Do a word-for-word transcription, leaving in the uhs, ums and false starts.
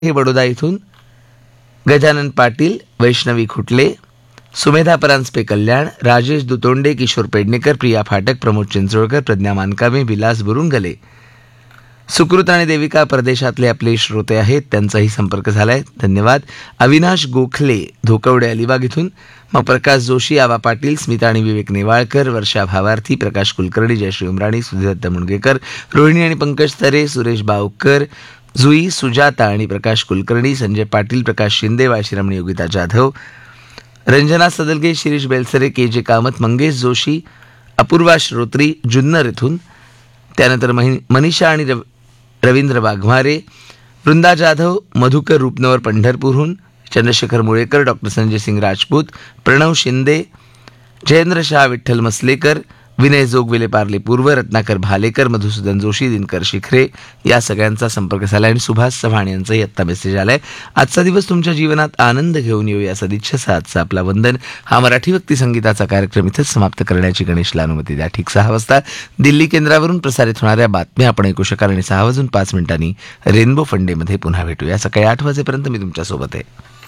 हे बडोदा इथून गजानन पाटील, वैष्णवी खुटले, सुमेधा परांजपे कल्याण, राजेश दुतोंडे, किशोर पेडणेकर, प्रिया फाटक, प्रमोद चिंचोळकर, प्रज्ञा मानकामे, विलास बुरुंगले, सुकृत आणि देविका परदेशातले आपले श्रोते आहेत, त्यांचाही संपर्क झालाय, धन्यवाद. अविनाश गोखले, धोकवडे अलिबाग इथून, मग प्रकाश जोशी, आबा पाटील, स्मिता आणि विवेक नेवाळकर, वर्षा भावार्थी, प्रकाश कुलकर्णी, जयश्री उमराणी, सुधीरदत्त मुणगेकर, रोहिणी आणि पंकज तरे, सुरेश बावकर, जुई, सुजाता आणि प्रकाश कुलकर्णी, संजय पाटील, प्रकाश शिंदे, वाशिरामणी, योगिता जाधव, रंजना सदलगे, शिरीष बेलसरे, के जे कामत, मंगेश जोशी, अपूर्वा श्रोत्री, जुन्नर इथून, त्यानंतर मनीषा आणि रव रवींद्र वाघमारे, वृंदा जाधव, मधुकर रूपनवर पंढरपूरहून, चंद्रशेखर मुळेकर, डॉक्टर संजय सिंग राजपूत, प्रणव शिंदे, जयेंद्र शाह, विठ्ठल मसलेकर, विनय जोगविले, पार्ले पूर्व, रत्नाकर भालेकर, मधुसूदन जोशी, दिनकर शिखरे, या सगळ्यांचा संपर्क झाला आणि सुभाष चव्हाण यांचाही आत्ता मेसेज आलाय. आजचा दिवस तुमच्या जीवनात आनंद घेऊन येऊ या सदिच्छेचा आजचा आपला वंदन हा मराठी भक्ती संगीताचा कार्यक्रम इथंच समाप्त करण्याची गणेशला अनुमती द्या. ठीक सहा वाजता दिल्ली केंद्रावरून प्रसारित होणाऱ्या बातम्या आपण ऐकू शकाल आणि सहा वाजून पाच मिनिटांनी रेनबो फंडेमध्ये पुन्हा भेटूया. सकाळी आठ वाजेपर्यंत मी तुमच्यासोबत आहे.